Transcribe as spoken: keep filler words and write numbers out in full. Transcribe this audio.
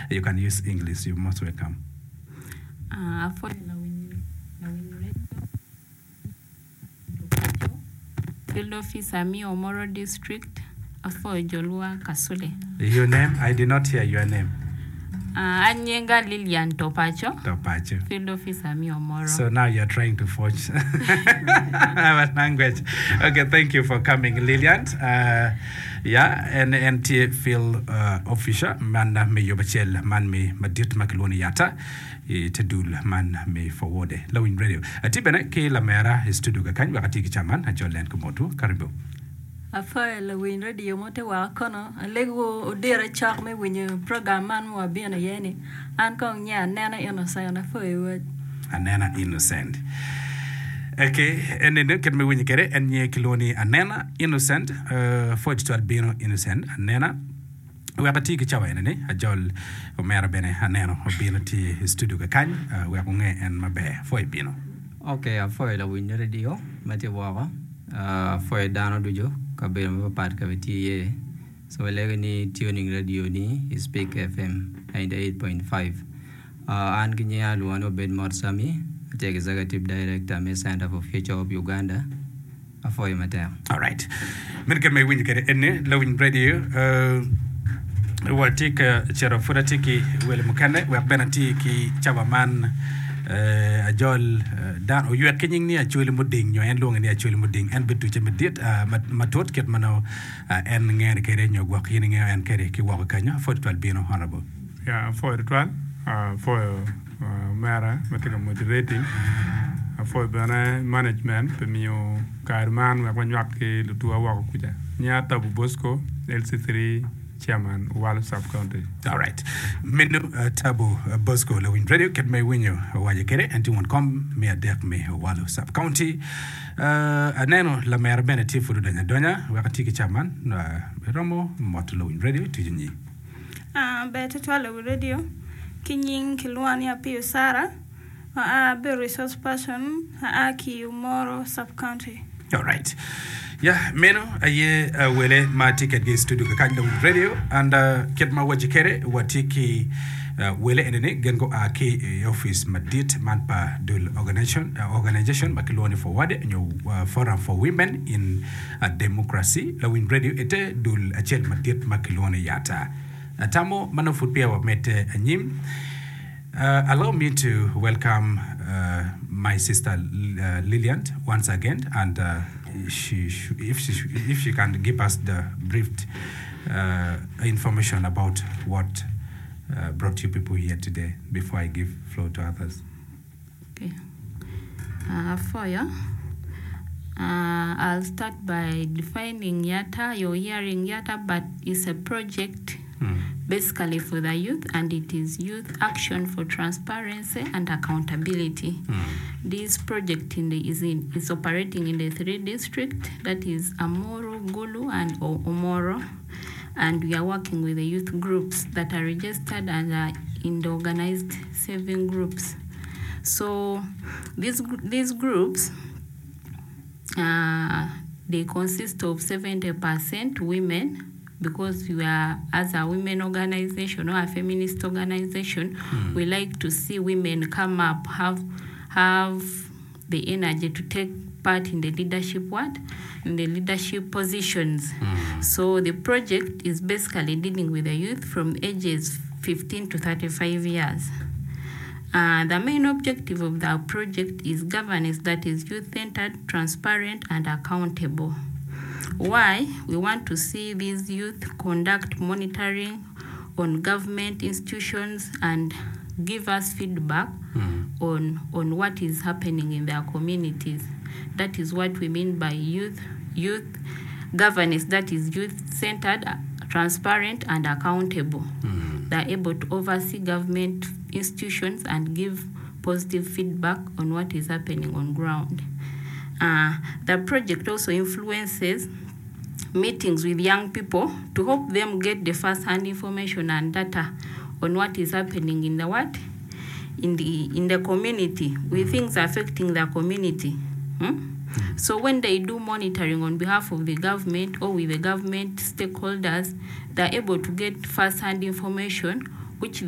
you can use English. You're most welcome. Uh, for Field Office Ami Omoro District, for Jolua Kasule. Your name? I did not hear your name. Uh, Anyenga Lilian Topacho. Topacho. Field Office Ami Omoro. So now you're trying to forge our language. Okay, thank you for coming, Lilian. Uh, yeah, and N T Field uh, Officer, man me yobachel, man me madit makaloni yata. Tedul man me forward Lowin Radio. Atibene ke la mera studio ka kan wakati kichaman ajolen kumotu karibu. Afa Lowin Radio mote wa kono lego odere chak me winyo program man wa biana yeni an kong nya nana innocent na fo yo anana innocent. Okay, and then can me winyo kere enye kiloni anana innocent uh for twelve bino innocent anana wakati kichawa ene ajol omera bene aneno obino ti studio ka kan we ko nge en mabe foi bino. Okay, foi la win radio mate waga uh foi dano dujo ka be ma pat ka ti ye so le ni tuning radio ni Speak F M ninety-eight point five uh an ginya luano ben morsami the executive director me Center for Future of Uganda afoi mate. All right, men kan me win kere ene lawin radio uh watika chero furatiki wele mukane we benati ki chawaman uh, ajol uh, dan o yuet kenying ni achuli muding nyo en long ni achuli muding en betu che medit uh, matot ket mano uh, en ngere kere nyo gwa kini nge en kere ki wa kanyo for twelve bino honorable. Yeah, for twelve uh, for uh, mara matika moderating uh, for bana management pemio karman we kwanyak ke lutua wa kuja nya tabu bosco L C three Chairman Walu Sub-County. All right. Menu uh, Tabu uh, Bosco Lowin Radio ket me winyo waje kere anti won kom me adek me Walu Sub-County. Uh, aneno la mer bene tifu donya donya wakati ki chairman uh, Romo Moto Lowin Radio tujinyi. Ah uh, bete twala radio kinyin kilwani ya Pio Sara a uh, be resource person a uh, ki Umoro Sub-County. All right. Yeah, meno aye uh, wele ma ticket ge studio ka kan radio and uh, ket ma waje kere watiki uh, wele enene gengo a ke uh, office madit manpa dul organization uh, organization makiloni forward nyo uh, forum for women in uh, democracy lawin radio ete dul achel madit makiloni yata atamo manofutpia wa mete anyim. Uh, allow me to welcome uh, my sister uh, Lilian once again, and uh, she, she, if she if she can give us the brief uh, information about what uh, brought you people here today before I give floor to others. Okay. Uh, for you, uh, I'll start by defining Yata. You're hearing Yata, but it's a project. Hmm. Basically for the youth, and it is Youth Action for Transparency and Accountability. Hmm. This project in the, is in, is operating in the three districts, that is Amoro, Gulu, and o- Omoro, and we are working with the youth groups that are registered and are in the organized saving groups. So these these groups, uh, they consist of seventy percent women, because we are, as a women organization or a feminist organization, mm. we like to see women come up, have have the energy to take part in the leadership what? In the leadership positions. Mm. So the project is basically dealing with the youth from ages fifteen to thirty-five years. Uh, the main objective of the project is governance that is youth-centered, transparent, and accountable. Why? We want to see these youth conduct monitoring on government institutions and give us feedback mm. on, on what is happening in their communities. That is what we mean by youth youth governance that is youth-centered, transparent, and accountable. Mm. They're able to oversee government institutions and give positive feedback on what is happening on ground. Uh, the project also influences meetings with young people to help them get the first-hand information and data on what is happening in the what? In the in the community, with things affecting the community. Hmm? So when they do monitoring on behalf of the government or with the government stakeholders, they're able to get first-hand information which